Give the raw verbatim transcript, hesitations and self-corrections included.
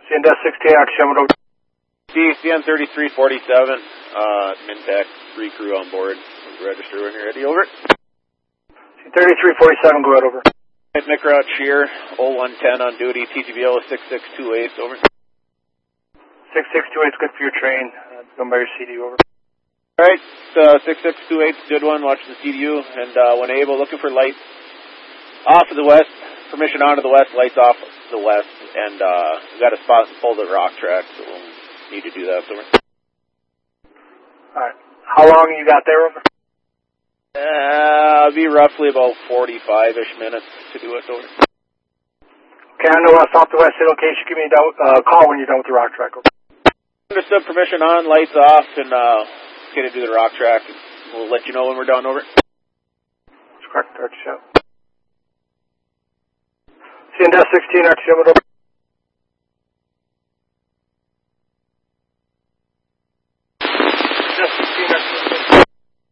C N D S sixteen, Archer over. C N thirty-three forty-seven, uh, Mintac, three crew on board. Register when you're ready, over. C N thirty-three forty-seven, go ahead, over. Mick Route Shear, oh one ten on duty, T T B L six six two eight, over. six six two eight is good for your train. Uh, going by your C D U, over. Alright, uh, six six two eight is a good one, watch the C D U, and uh, when able, looking for lights off of the west, permission on to the west, lights off to the west, and uh, we got a spot to pull the rock track, so we'll need to do that, over. Alright, how long you got there, over? Uh, it'll be roughly about forty-five-ish minutes to do it, over. Okay, I know uh, south to west, in case you give me a uh, call when you're done with the rock track, over. Understood, permission on, lights off, and uh, get to do the rock track. We'll let you know when we're done, over. That's correct, Archer. C N D S sixteen, Archer, over.